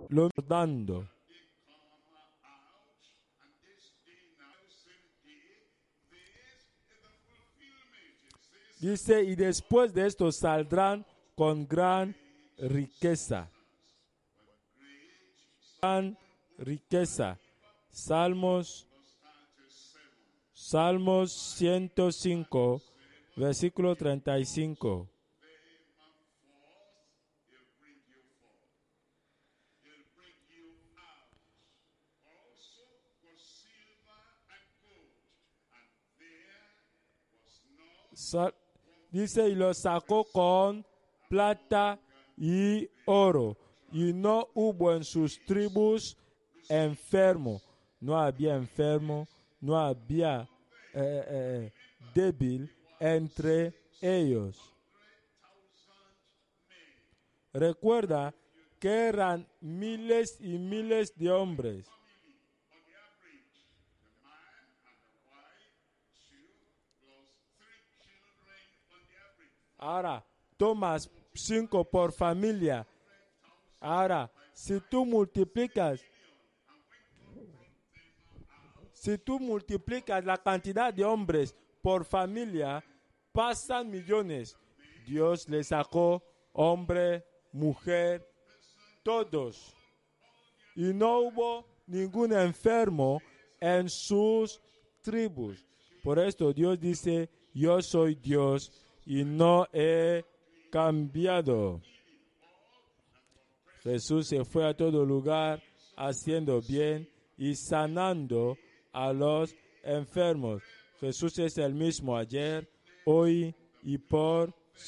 lo dando. Dice, y después de esto saldrán con gran riqueza. Gran riqueza. Salmos 105, versículo 35. Dice, y lo sacó con plata y oro, y no hubo en sus tribus enfermo. No había enfermo, no había débil entre ellos. Recuerda que eran miles y miles de hombres. Ahora, tomas 5 por familia. Ahora, si tú multiplicas la cantidad de hombres por familia, pasan millones. Dios le sacó hombre, mujer, todos. Y no hubo ningún enfermo en sus tribus. Por esto Dios dice, yo soy Dios y no he cambiado. Jesús se fue a todo lugar haciendo bien y sanando a los enfermos. Jesús es el mismo ayer, hoy y por